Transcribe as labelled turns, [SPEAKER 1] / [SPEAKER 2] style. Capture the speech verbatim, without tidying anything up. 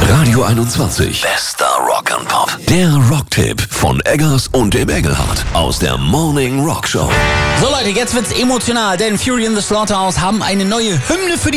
[SPEAKER 1] Radio einundzwanzig. Bester Rock'n'Pop. Der Rocktipp von Eggers und dem Engelhardt aus der Morning Rock Show.
[SPEAKER 2] So Leute, jetzt wird's emotional, denn Fury in the Slaughterhouse haben eine neue Hymne für die